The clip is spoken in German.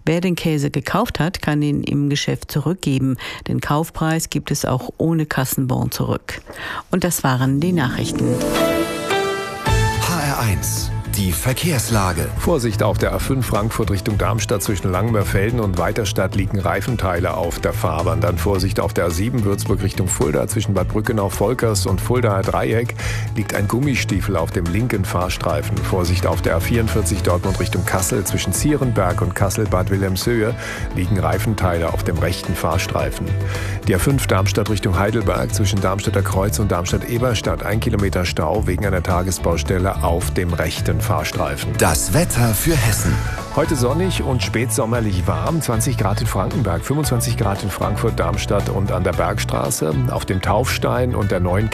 Wer den Käse gekauft hat, kann ihn im Geschäft zurückgeben. Den Kaufpreis gibt es auch ohne Kassenbon zurück. Und das waren die Nachrichten. HR1, die Verkehrslage. Vorsicht auf der A5 Frankfurt Richtung Darmstadt zwischen Langenmerfelden und Weiterstadt liegen Reifenteile auf der Fahrbahn. Dann Vorsicht auf der A7 Würzburg Richtung Fulda zwischen Bad Brückenau-Volkers und Fuldaer Dreieck liegt ein Gummistiefel auf dem linken Fahrstreifen. Vorsicht auf der A44 Dortmund Richtung Kassel zwischen Zierenberg und Kassel-Bad Wilhelmshöhe liegen Reifenteile auf dem rechten Fahrstreifen. Die A5 Darmstadt Richtung Heidelberg zwischen Darmstädter Kreuz und Darmstadt-Eberstadt 1 Kilometer Stau wegen einer Tagesbaustelle auf dem rechten Fahrstreifen. Das Wetter für Hessen. Heute sonnig und spätsommerlich warm, 20 Grad in Frankenberg, 25 Grad in Frankfurt, Darmstadt und an der Bergstraße, auf dem Taufstein und der neuen